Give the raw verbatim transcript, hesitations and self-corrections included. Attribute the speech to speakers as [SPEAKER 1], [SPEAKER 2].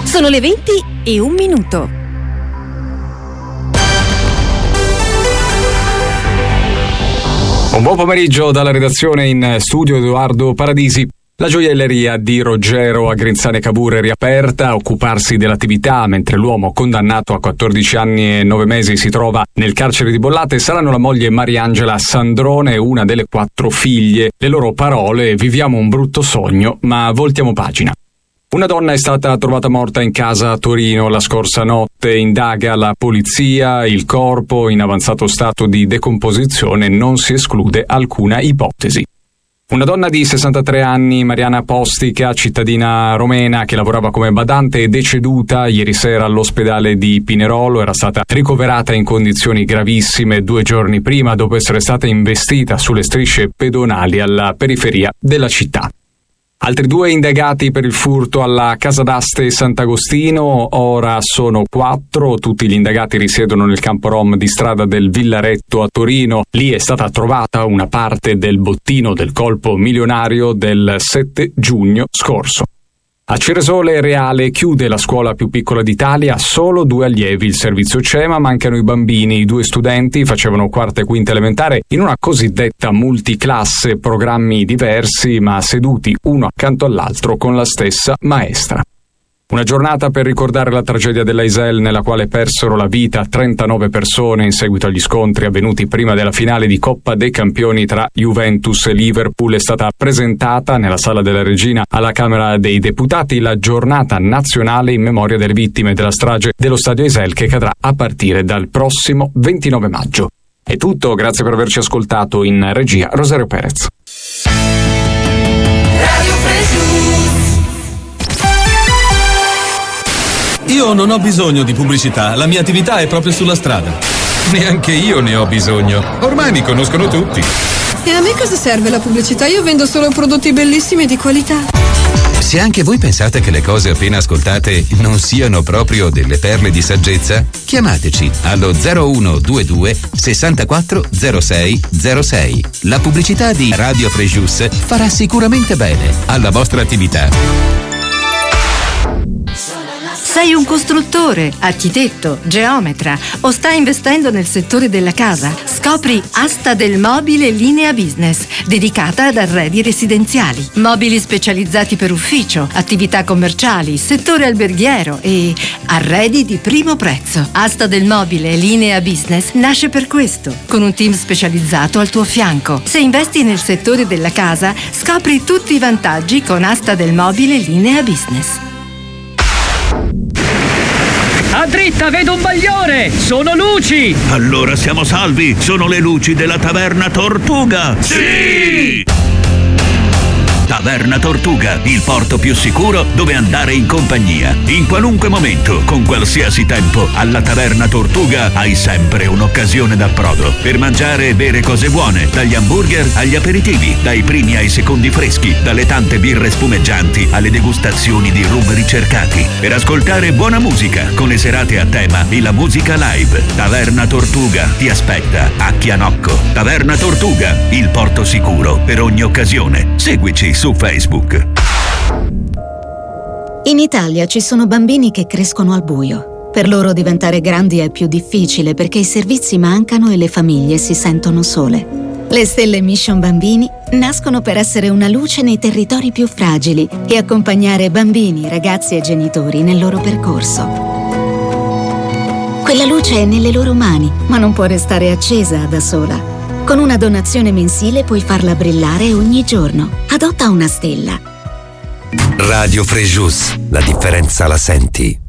[SPEAKER 1] Sono le venti e un minuto.
[SPEAKER 2] Un buon pomeriggio dalla redazione, in studio Edoardo Paradisi. La gioielleria di Ruggero a Grinzane Cavour è riaperta a occuparsi dell'attività, mentre l'uomo condannato a quattordici anni e nove mesi si trova nel carcere di Bollate. Saranno la moglie Mariangela Sandrone e una delle quattro figlie. Le loro parole: viviamo un brutto sogno, ma voltiamo pagina. Una donna è stata trovata morta in casa a Torino la scorsa notte. Indaga la polizia, il corpo in avanzato stato di decomposizione, non si esclude alcuna ipotesi. Una donna di sessantatré anni, Mariana Postica, cittadina romena, che lavorava come badante, è deceduta ieri sera all'ospedale di Pinerolo. Era stata ricoverata in condizioni gravissime due giorni prima, dopo essere stata investita sulle strisce pedonali alla periferia della città. Altri due indagati per il furto alla casa d'aste Sant'Agostino, ora sono quattro. Tutti gli indagati risiedono nel campo rom di strada del Villaretto a Torino. Lì è stata trovata una parte del bottino del colpo milionario del sette giugno scorso. A Ceresole Reale chiude la scuola più piccola d'Italia, solo due allievi. Il servizio C E M A, mancano i bambini. I due studenti facevano quarta e quinta elementare in una cosiddetta multiclasse, programmi diversi ma seduti uno accanto all'altro con la stessa maestra. Una giornata per ricordare la tragedia dell'Aisel, nella quale persero la vita trentanove persone in seguito agli scontri avvenuti prima della finale di Coppa dei Campioni tra Juventus e Liverpool. È stata presentata nella Sala della Regina alla Camera dei Deputati la giornata nazionale in memoria delle vittime della strage dello stadio Aisel, che cadrà a partire dal prossimo ventinove maggio. È tutto, grazie per averci ascoltato. In regia Rosario Perez.
[SPEAKER 3] Radio Fresh.
[SPEAKER 4] Io non ho bisogno di pubblicità, la mia attività è proprio sulla strada.
[SPEAKER 5] Neanche io ne ho bisogno, ormai mi conoscono tutti.
[SPEAKER 6] E a me cosa serve la pubblicità? Io vendo solo prodotti bellissimi e di qualità.
[SPEAKER 5] Se anche voi pensate che le cose appena ascoltate non siano proprio delle perle di saggezza, chiamateci allo zero uno due due sessantaquattro zero sei zero sei. La pubblicità di Radio Frejus farà sicuramente bene alla vostra attività.
[SPEAKER 7] Sei un costruttore, architetto, geometra o stai investendo nel settore della casa? Scopri Asta del Mobile Linea Business, dedicata ad arredi residenziali. Mobili specializzati per ufficio, attività commerciali, settore alberghiero e arredi di primo prezzo. Asta del Mobile Linea Business nasce per questo, con un team specializzato al tuo fianco. Se investi nel settore della casa, scopri tutti i vantaggi con Asta del Mobile Linea Business.
[SPEAKER 8] A dritta vedo un bagliore! Sono luci!
[SPEAKER 9] Allora siamo salvi! Sono le luci della Taverna Tortuga! Sì! Taverna Tortuga, il porto più sicuro dove andare in compagnia. In qualunque momento, con qualsiasi tempo, alla Taverna Tortuga hai sempre un'occasione d'approdo per mangiare e bere cose buone, dagli hamburger agli aperitivi, dai primi ai secondi freschi, dalle tante birre spumeggianti alle degustazioni di rum ricercati, per ascoltare buona musica con le serate a tema e la musica live. Taverna Tortuga ti aspetta a Chianocco. Taverna Tortuga, il porto sicuro per ogni occasione. Seguici su Facebook.
[SPEAKER 10] In Italia ci sono bambini che crescono al buio. Per loro diventare grandi è più difficile perché i servizi mancano e le famiglie si sentono sole. Le Stelle Mission Bambini nascono per essere una luce nei territori più fragili e accompagnare bambini, ragazzi e genitori nel loro percorso. Quella luce è nelle loro mani, ma non può restare accesa da sola. Con una donazione mensile puoi farla brillare ogni giorno. Adotta una stella.
[SPEAKER 11] Radio Frejus, la differenza la senti.